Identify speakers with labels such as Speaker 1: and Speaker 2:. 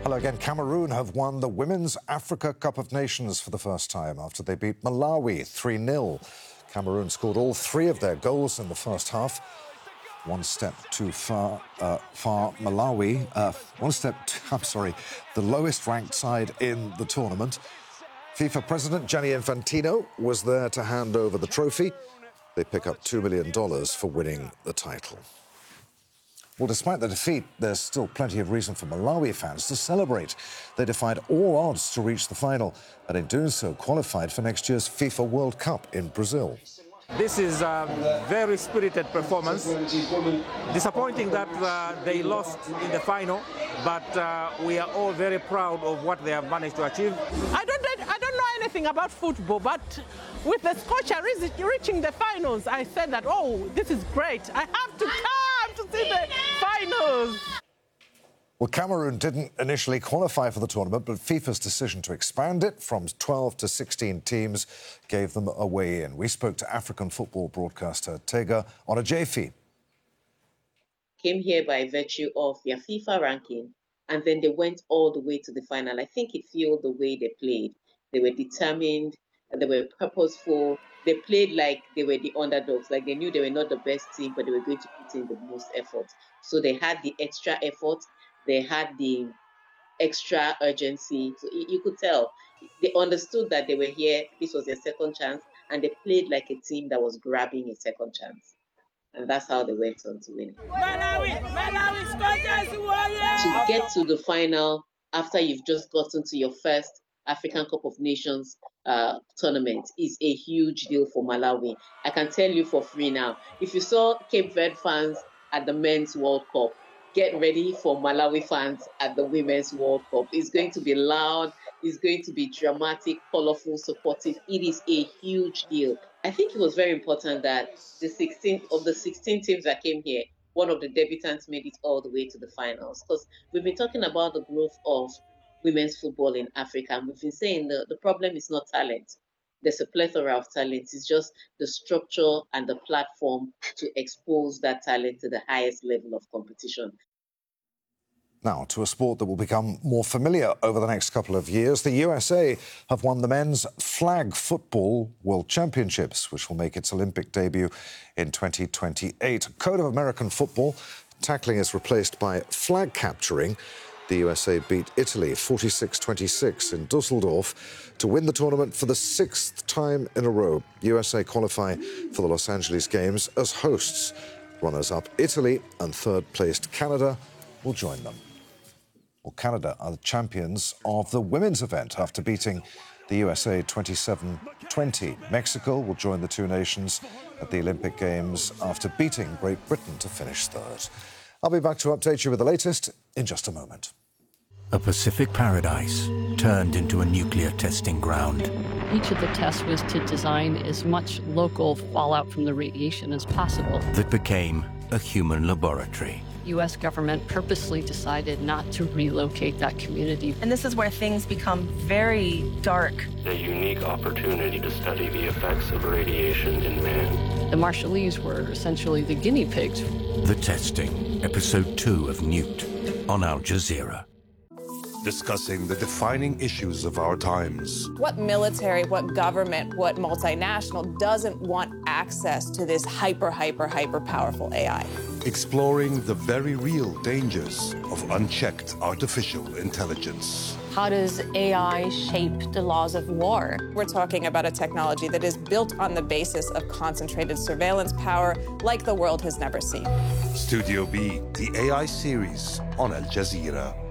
Speaker 1: Hello again. Cameroon have won the Women's Africa Cup of Nations for the first time after they beat Malawi 3-0. Cameroon scored all three of their goals in the first half. One step too far, Malawi. The lowest ranked side in the tournament. FIFA President Gianni Infantino was there to hand over the trophy. They pick up $2 million for winning the title. Well, despite the defeat, there's still plenty of reason for Malawi fans to celebrate. They defied all odds to reach the final, and in doing so qualified for next year's FIFA World Cup in Brazil.
Speaker 2: This is a very spirited performance. Disappointing that they lost in the final, but we are all very proud of what they have managed to achieve.
Speaker 3: I don't know anything about football, but with the Scotia reaching the finals, I said that, oh, this is great. I have to come to see the finals.
Speaker 1: Well, Cameroon didn't initially qualify for the tournament, but FIFA's decision to expand it from 12 to 16 teams gave them a way in. We spoke to African football broadcaster Tega Onajefi.
Speaker 4: Came here by virtue of their FIFA ranking, and then they went all the way to the final. I think it fueled the way they played. They were determined, they were purposeful. They played like they were the underdogs, like they knew they were not the best team, but they were going to put in the most effort. So they had the extra effort. They had the extra urgency. So you could tell they understood that they were here. This was their second chance, and they played like a team that was grabbing a second chance. And that's how they went on to win. To get to the final after you've just gotten to your first African Cup of Nations tournament is a huge deal for Malawi. I can tell you for free now, if you saw Cape Verde fans at the Men's World Cup, get ready for Malawi fans at the Women's World Cup. It's going to be loud, it's going to be dramatic, colorful, supportive. It is a huge deal. I think it was very important that the 16 teams that came here, one of the debutants made it all the way to the finals. Because we've been talking about the growth of women's football in Africa, and we've been saying the problem is not talent. There's a plethora of talent. It's just the structure and the platform to expose that talent to the highest level of competition.
Speaker 1: Now, to a sport that will become more familiar over the next couple of years, the USA have won the men's flag football World Championships, which will make its Olympic debut in 2028. Code of American football, tackling is replaced by flag capturing. The USA beat Italy 46-26 in Dusseldorf to win the tournament for the sixth time in a row. USA qualify for the Los Angeles Games as hosts. Runners-up Italy and third-placed Canada will join them. Well, Canada are the champions of the women's event after beating the USA 27-20. Mexico will join the two nations at the Olympic Games after beating Great Britain to finish third. I'll be back to update you with the latest in just a moment.
Speaker 5: A Pacific paradise turned into a nuclear testing ground.
Speaker 6: Each of the tests was to design as much local fallout from the radiation as possible.
Speaker 5: That became a human laboratory.
Speaker 6: U.S. government purposely decided not to relocate that community.
Speaker 7: And this is where things become very dark.
Speaker 8: A unique opportunity to study the effects of radiation in man.
Speaker 6: The Marshallese were essentially the guinea pigs.
Speaker 5: The Testing, Episode 2 of Newt, on Al Jazeera.
Speaker 9: Discussing the defining issues of our times.
Speaker 7: What military, what government, what multinational doesn't want access to this hyper powerful AI?
Speaker 9: Exploring the very real dangers of unchecked artificial intelligence.
Speaker 10: How does AI shape the laws of war?
Speaker 7: We're talking about a technology that is built on the basis of concentrated surveillance power like the world has never seen.
Speaker 9: Studio B, the AI series on Al Jazeera.